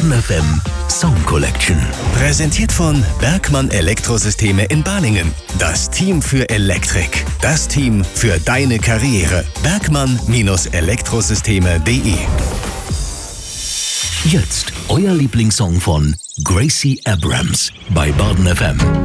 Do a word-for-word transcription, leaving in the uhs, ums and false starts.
Baden F M Song Collection. Präsentiert von Bergmann Elektrosysteme in Balingen. Das Team für Elektrik. Das Team für deine Karriere. Bergmann Elektrosysteme punkt de. Jetzt euer Lieblingssong von Gracie Abrams bei Baden F M.